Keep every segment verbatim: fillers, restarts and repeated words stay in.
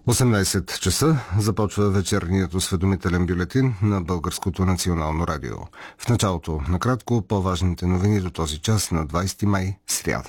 осемнайсет часа започва вечерният осведомителен бюлетин на Българското национално радио. В началото, накратко, по-важните новини до този час на двайсети май, сряда.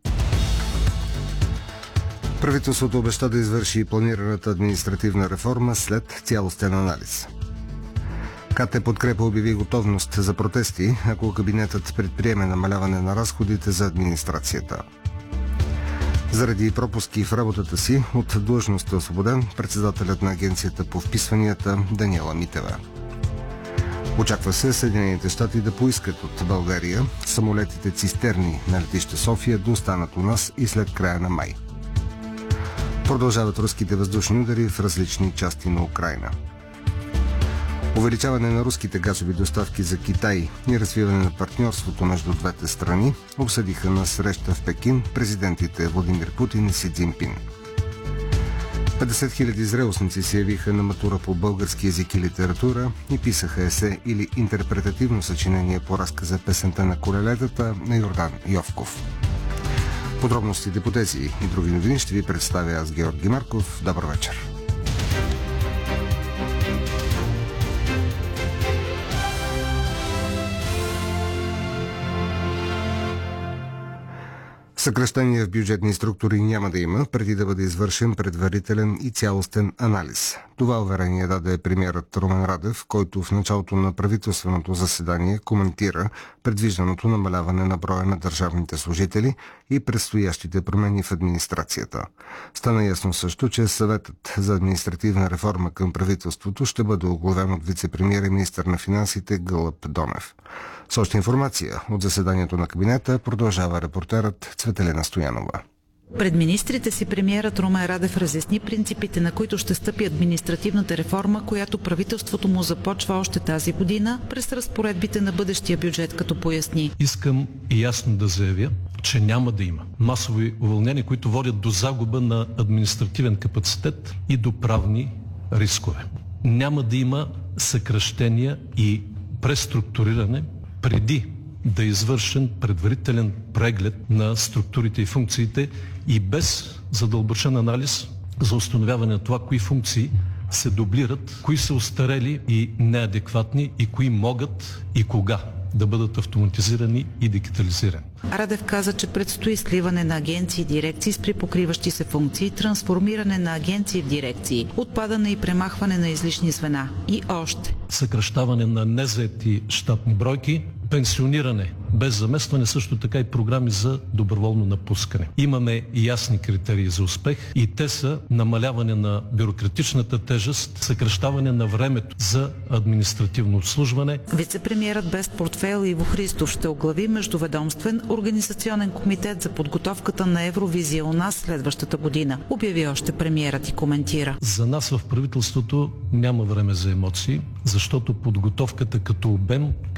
Правителството обеща да извърши планираната административна реформа след цялостен анализ. КТ Подкрепа обяви готовност за протести, ако кабинетът предприеме намаляване на разходите за администрацията. Заради пропуски в работата си от длъжност е освободен председателят на Агенцията по вписванията Даниела Митева. Очаква се Съединените щати да поискат от България самолетите цистерни на летище София да останат у нас и след края на май. Продължават руските въздушни удари в различни части на Украйна. Увеличаване на руските газови доставки за Китай и развиване на партньорството между двете страни обсъдиха на среща в Пекин президентите Владимир Путин и Си Цзинпин. петдесет хиляди зрелостници се явиха на матура по български език и литература и писаха есе или интерпретативно съчинение по разказа Песента на колелетата на Йордан Йовков. Подробностите по тези и други новини ще ви представя аз, Георги Марков. Добър вечер! Съкращения в бюджетни структури няма да има, преди да бъде извършен предварителен и цялостен анализ. Това уверение даде премиерът Румен Радев, който в началото на правителственото заседание коментира предвижданото намаляване на броя на държавните служители и предстоящите промени в администрацията. Стана ясно също, че съветът за административна реформа към правителството ще бъде оглавен от вице-премиер и министър на финансите Гълъб Донев. С още информация от заседанието на кабинета продължава репортерът Цветелина Стоянова. Пред министрите си премиерът Румен Радев разясни принципите, на които ще стъпи административната реформа, която правителството му започва още тази година през разпоредбите на бъдещия бюджет, като поясни. Искам ясно да заявя, че няма да има масови уволнения, които водят до загуба на административен капацитет и до правни рискове. Няма да има съкращения и преструктуриране преди да е извършен предварителен преглед на структурите и функциите и без задълбочен анализ за установяване на това, кои функции се дублират, кои са остарели и неадекватни и кои могат и кога да бъдат автоматизирани и дигитализирани. Радев каза, че предстои сливане на агенции и дирекции с припокриващи се функции, трансформиране на агенции в дирекции, отпадане и премахване на излишни звена и още. Съкращаване на незаети щатни бройки, пенсиониране без заместване, също така и програми за доброволно напускане. Имаме ясни критерии за успех и те са намаляване на бюрократичната тежест, съкращаване на времето за административно обслужване. Вице-премиерът без портфейл Иво Христов ще оглави междуведомствен организационен комитет за подготовката на Евровизия у нас следващата година, обяви още премиерът и коментира. За нас в правителството няма време за емоции, защото подготовката като обем,